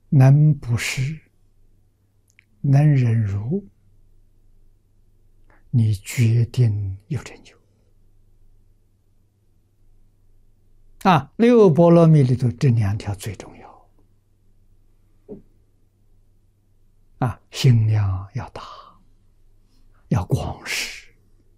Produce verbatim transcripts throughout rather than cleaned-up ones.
能布施，能忍辱，你决定有成就。啊，六波罗蜜里头这两条最重要。啊，心量要大，要广施。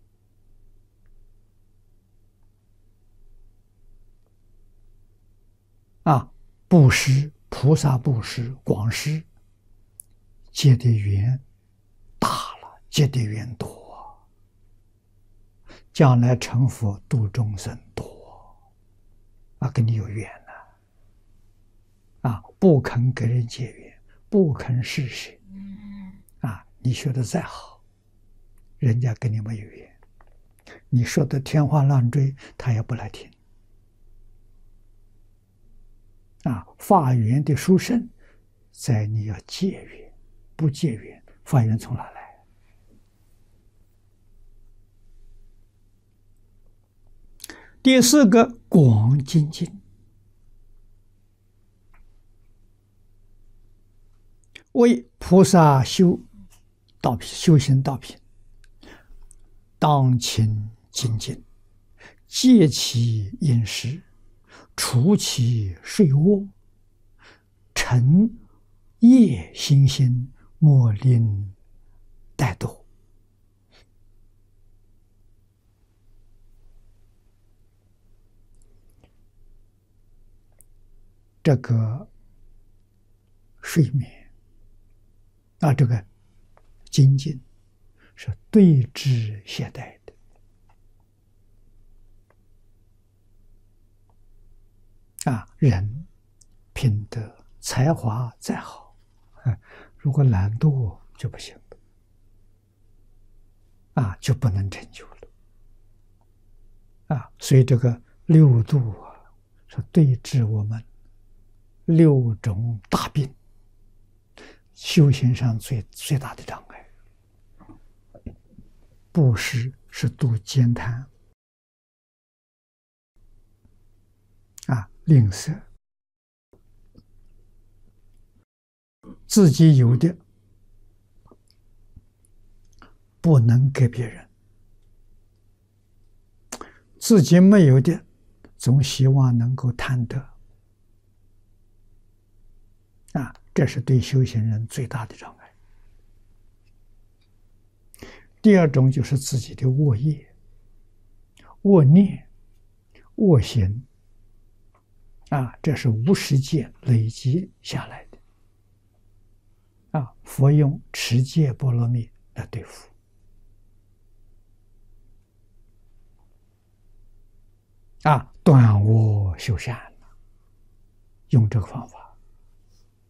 啊，布施，菩萨布施，广施，结的缘大了，结的缘多，将来成佛度众生多。啊，跟你有缘呐！啊，不肯给人结缘，不肯施舍，啊，你学的再好，人家跟你没有缘，你说的天花乱坠，他也不来听。啊，法缘的殊胜，在你要结缘，不结缘，法缘从哪来？第四个，广精进。为菩萨修道品，修行道品，当勤精进，戒其饮食，除其睡卧，诚业心心，莫令怠惰。这个睡眠啊，这个精进是对治懈怠的。啊，人品德才华再好，啊，如果懒惰就不行了，啊，就不能成就了。啊，所以这个六度啊，是对治我们六种大病，修行上最最大的障碍。布施是度慳贪，啊，吝啬，自己有的不能给别人，自己没有的总希望能够贪得。啊，这是对修行人最大的障碍。第二种就是自己的恶业、恶念、恶行，啊，这是无始劫累积下来的。啊，佛用持戒波罗蜜来对付。啊，断恶修善，用这个方法。